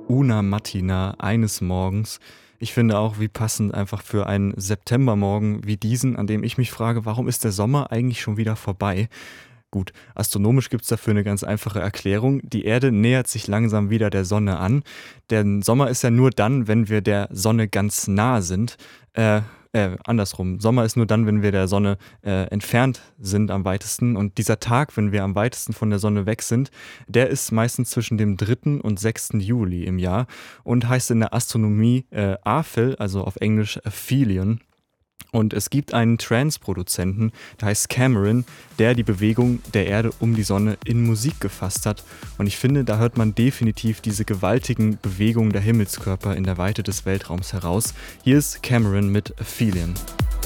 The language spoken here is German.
Una Mattina eines Morgens. Ich finde auch, wie passend einfach für einen Septembermorgen wie diesen, an dem ich mich frage, warum ist der Sommer eigentlich schon wieder vorbei? Gut, astronomisch gibt es dafür eine ganz einfache Erklärung. Die Erde nähert sich langsam wieder der Sonne an. Der Sommer ist ja nur dann, wenn wir der Sonne ganz nah sind. Andersrum. Sommer ist nur dann, wenn wir der Sonne entfernt sind am weitesten. Und dieser Tag, wenn wir am weitesten von der Sonne weg sind, der ist meistens zwischen dem 3. und 6. Juli im Jahr und heißt in der Astronomie Aphel, also auf Englisch Aphelion. Und es gibt einen Trance-Produzenten, der heißt Cameron, der die Bewegung der Erde um die Sonne in Musik gefasst hat. Und ich finde, da hört man definitiv diese gewaltigen Bewegungen der Himmelskörper in der Weite des Weltraums heraus. Hier ist Cameron mit Aphelion.